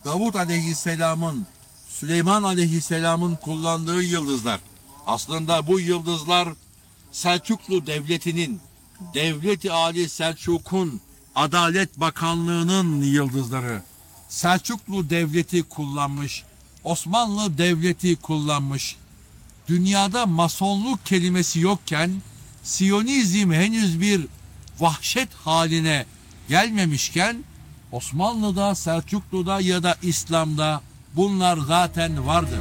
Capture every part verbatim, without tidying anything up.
Davut Aleyhisselam'ın, Süleyman Aleyhisselam'ın kullandığı yıldızlar. Aslında bu yıldızlar Selçuklu Devleti'nin, Devlet-i Ali Selçuk'un Adalet Bakanlığı'nın yıldızları. Selçuklu Devleti kullanmış, Osmanlı Devleti kullanmış. Dünyada masonluk kelimesi yokken Siyonizm henüz bir vahşet haline gelmemişken Osmanlı'da, Selçuklu'da ya da İslam'da bunlar zaten vardı.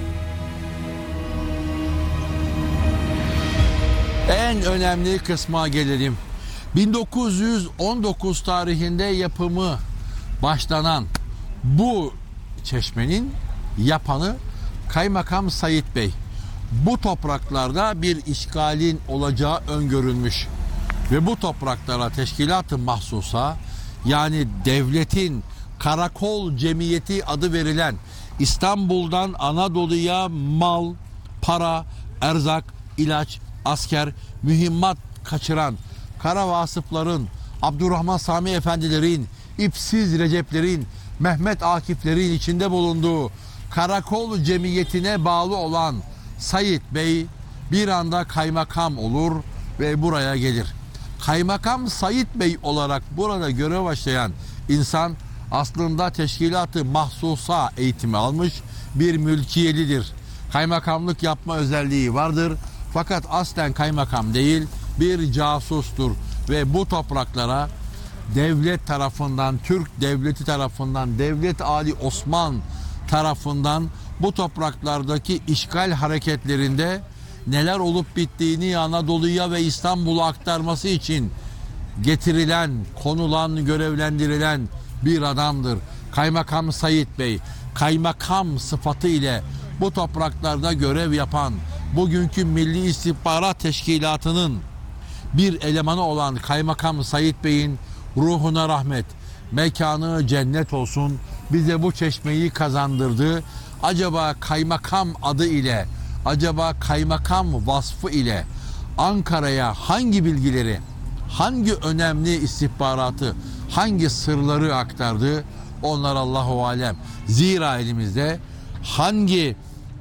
En önemli kısma gelelim. bin dokuz yüz on dokuz tarihinde yapımı başlanan bu çeşmenin yapanı Kaymakam Sayit Bey. Bu topraklarda bir işgalin olacağı öngörülmüş ve bu topraklara teşkilat-ı mahsusa, yani devletin karakol cemiyeti adı verilen, İstanbul'dan Anadolu'ya mal, para, erzak, ilaç, asker, mühimmat kaçıran kara vasıfların, Abdurrahman Sami Efendilerin, İpsiz Receplerin, Mehmet Akiflerin içinde bulunduğu karakol cemiyetine bağlı olan Sayit Bey bir anda kaymakam olur ve buraya gelir. Kaymakam Sayit Bey olarak burada görev başlayan insan aslında teşkilat-ı mahsusa eğitimi almış bir mülkiyelidir. Kaymakamlık yapma özelliği vardır. Fakat aslen kaymakam değil, bir casustur ve bu topraklara devlet tarafından, Türk devleti tarafından, Devlet Ali Osman tarafından bu topraklardaki işgal hareketlerinde neler olup bittiğini Anadolu'ya ve İstanbul'a aktarması için getirilen, konulan, görevlendirilen bir adamdır. Kaymakam Sayit Bey, kaymakam sıfatı ile bu topraklarda görev yapan, bugünkü Milli İstihbarat Teşkilatı'nın bir elemanı olan Kaymakam Sayit Bey'in ruhuna rahmet, mekanı cennet olsun, bize bu çeşmeyi kazandırdı. Acaba kaymakam adı ile, acaba kaymakam vasfı ile Ankara'ya hangi bilgileri, hangi önemli istihbaratı, hangi sırları aktardı? Onlar Allahu alem. Zira elimizde hangi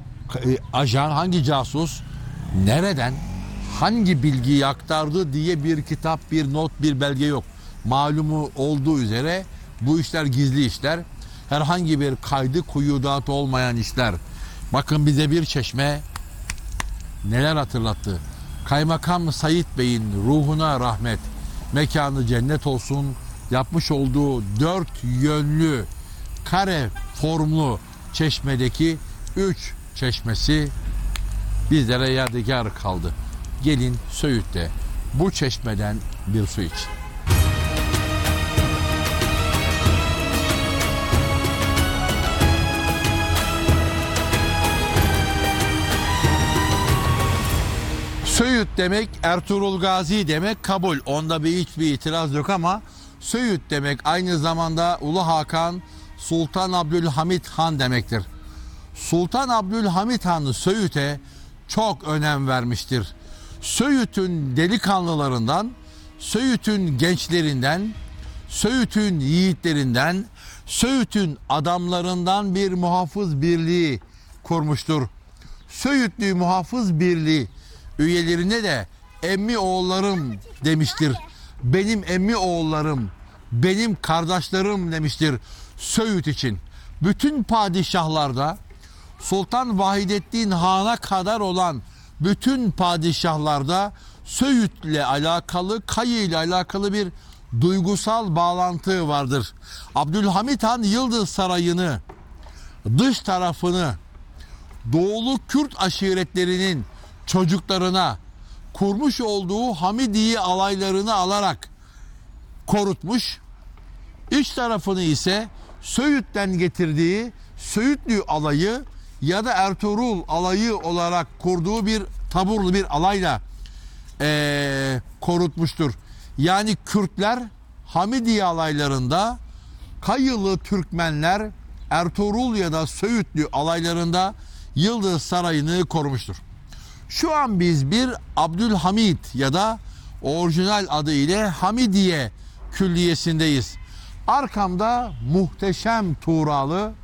ajan, hangi casus, nereden, hangi bilgiyi aktardı diye bir kitap, bir not, bir belge yok. Malumu olduğu üzere bu işler gizli işler. Herhangi bir kaydı kuyudatı olmayan işler. Bakın bize bir çeşme neler hatırlattı. Kaymakam Sayit Bey'in ruhuna rahmet, mekanı cennet olsun, yapmış olduğu dört yönlü kare formlu çeşmedeki üç çeşmesi bizlere yadigar kaldı. Gelin Söğüt'te bu çeşmeden bir su için. Söğüt demek Ertuğrul Gazi demek, kabul. Onda bir hiçbir itiraz yok ama Söğüt demek aynı zamanda Ulu Hakan Sultan Abdülhamit Han demektir. Sultan Abdülhamit Han Söğüt'e çok önem vermiştir. Söğüt'ün delikanlılarından, Söğüt'ün gençlerinden, Söğüt'ün yiğitlerinden, Söğüt'ün adamlarından bir muhafız birliği kurmuştur. Söğütlü Muhafız Birliği üyelerine de emmi oğullarım demiştir. Benim emmi oğullarım, benim kardeşlerim demiştir Söğüt için. Bütün padişahlarda Sultan Vahidettin Han'a kadar olan bütün padişahlarda Söğüt'le alakalı, Kayı ile alakalı bir duygusal bağlantı vardır. Abdülhamit Han Yıldız Sarayı'nı, dış tarafını Doğulu Kürt aşiretlerinin çocuklarına kurmuş olduğu Hamidiye alaylarını alarak korutmuş. İç tarafını ise Söğüt'ten getirdiği Söğütlü alayı ya da Ertuğrul alayı olarak kurduğu bir taburlu bir alayla ee, korutmuştur. Yani Kürtler Hamidiye alaylarında, Kayılı Türkmenler Ertuğrul ya da Söğütlü alaylarında Yıldız Sarayı'nı korumuştur. Şu an biz bir Abdülhamit ya da orijinal adı ile Hamidiye Külliyesi'ndeyiz. Arkamda muhteşem tuğralı